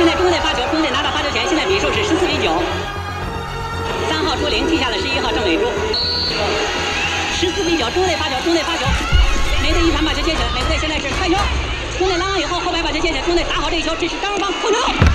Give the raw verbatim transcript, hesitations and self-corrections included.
现在中队发球，中队拿到发球权，现在比数是十四比九。三号朱玲踢下了十一号郑伟珠。十四比九，中队发球，中队发球，美队一传把球接起来，美队现在是开球，中队拦网以后，后排把球接起来，中队打好这一球，这是当方扣球。